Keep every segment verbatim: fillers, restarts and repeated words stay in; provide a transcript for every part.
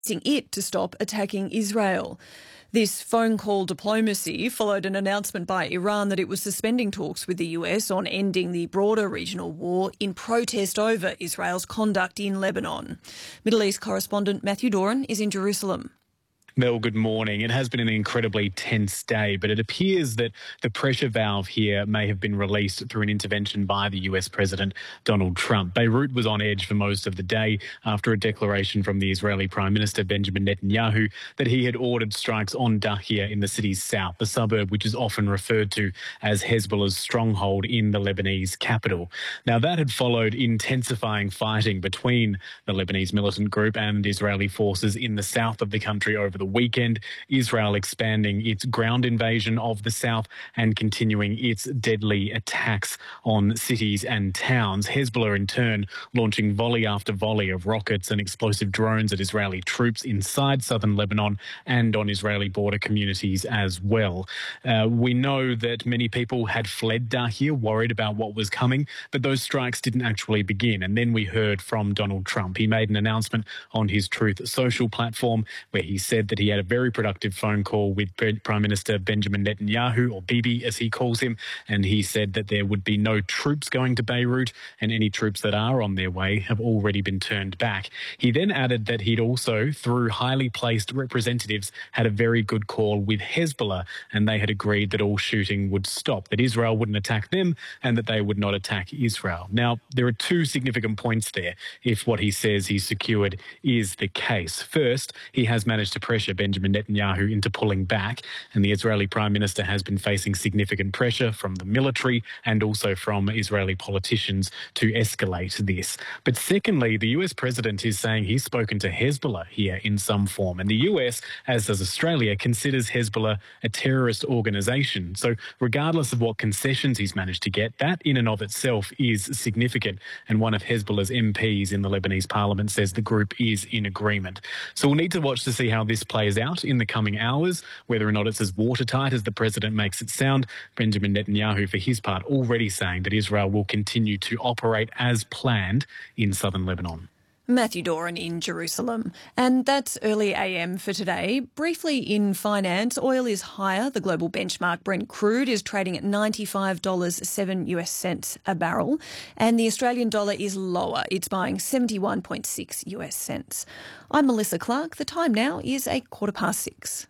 it to stop attacking Israel. This phone call diplomacy followed an announcement by Iran that it was suspending talks with the U S on ending the broader regional war in protest over Israel's conduct in Lebanon. Middle East correspondent Matthew Doran is in Jerusalem. Mel, good morning. It has been an incredibly tense day, but it appears that the pressure valve here may have been released through an intervention by the U S President Donald Trump. Beirut was on edge for most of the day after a declaration from the Israeli Prime Minister Benjamin Netanyahu that he had ordered strikes on Dahia in the city's south, the suburb which is often referred to as Hezbollah's stronghold in the Lebanese capital. Now, that had followed intensifying fighting between the Lebanese militant group and Israeli forces in the south of the country over the weekend, Israel expanding its ground invasion of the south and continuing its deadly attacks on cities and towns. Hezbollah, in turn, launching volley after volley of rockets and explosive drones at Israeli troops inside southern Lebanon and on Israeli border communities as well. Uh, we know that many people had fled Dahia, worried about what was coming, but those strikes didn't actually begin. And then we heard from Donald Trump. He made an announcement on his Truth Social platform where he said that he had a very productive phone call with Prime Minister Benjamin Netanyahu, or Bibi as he calls him, and he said that there would be no troops going to Beirut, and any troops that are on their way have already been turned back. He then added that he'd also, through highly placed representatives, had a very good call with Hezbollah, and they had agreed that all shooting would stop, that Israel wouldn't attack them and that they would not attack Israel. Now, there are two significant points there if what he says he's secured is the case. First, he has managed to pressure Benjamin Netanyahu into pulling back, and the Israeli Prime Minister has been facing significant pressure from the military and also from Israeli politicians to escalate this. But secondly, the U S President is saying he's spoken to Hezbollah here in some form, and the U S, as does Australia, considers Hezbollah a terrorist organisation. So regardless of what concessions he's managed to get, that in and of itself is significant, and one of Hezbollah's M Ps in the Lebanese parliament says the group is in agreement. So we'll need to watch to see how this plays out in the coming hours, whether or not it's as watertight as the president makes it sound. Benjamin Netanyahu, for his part, already saying that Israel will continue to operate as planned in southern Lebanon. Matthew Doran in Jerusalem. And that's early A M for today. Briefly in finance, oil is higher. The global benchmark Brent crude is trading at ninety-five dollars and seven US cents a barrel. And the Australian dollar is lower. It's buying seventy-one point six US cents. I'm Melissa Clark. The time now is a quarter past six.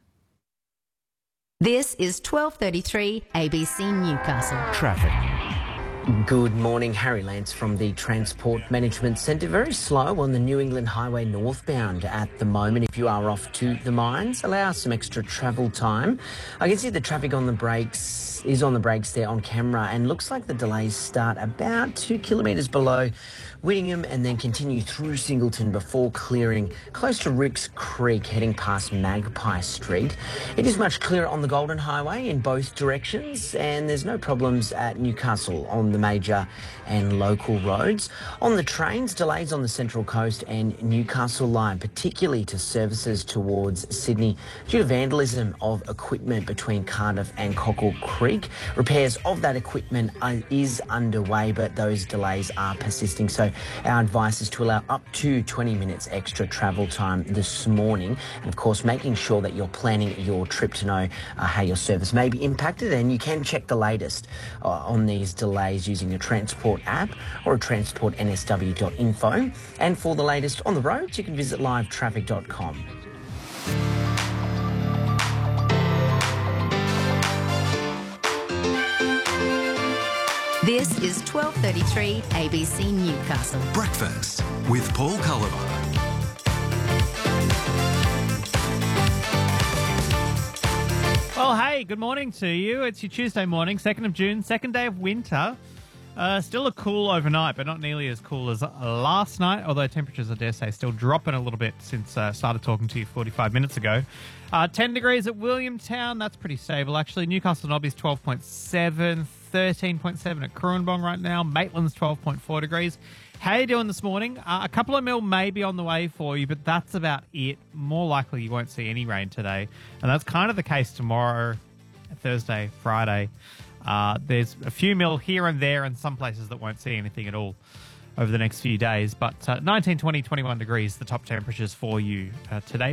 This is twelve thirty-three A B C Newcastle. Traffic. Good morning, Harry Lance from the Transport Management Centre. Very slow on the New England Highway northbound at the moment. If you are off to the mines, allow some extra travel time. I can see the traffic on the brakes is on the brakes there on camera, and looks like the delays start about two kilometres below Whittingham and then continue through Singleton before clearing close to Ricks Creek, heading past Magpie Street. It is much clearer on the Golden Highway in both directions, and there's no problems at Newcastle on the major and local roads. On the trains, delays on the Central Coast and Newcastle line, particularly to services towards Sydney due to vandalism of equipment between Cardiff and Cockle Creek. Repairs of that equipment are, is underway, but those delays are persisting. So our advice is to allow up to twenty minutes extra travel time this morning. And of course, making sure that you're planning your trip to know uh, how your service may be impacted. And you can check the latest uh, on these delays using a Transport app or a transport n s w dot info. And for the latest on the roads, you can visit live traffic dot com. This is twelve thirty-three A B C Newcastle. Breakfast with Paul Culliver. Well, hey, good morning to you. It's your Tuesday morning, second of June, second day of winter. Uh, still a cool overnight, but not nearly as cool as last night, although temperatures, I dare say, still dropping a little bit since I uh, started talking to you forty-five minutes ago. Uh, ten degrees at Williamtown. That's pretty stable, actually. Newcastle Nobby's twelve point seven, thirteen point seven at Currumbong right now. Maitland's twelve point four degrees. How you doing this morning? Uh, a couple of mil may be on the way for you, but that's about it. More likely you won't see any rain today. And that's kind of the case tomorrow, Thursday, Friday. Uh, there's a few mil here and there and some places that won't see anything at all. over the next few days. But uh, nineteen, twenty, twenty-one degrees, the top temperatures for you uh, today.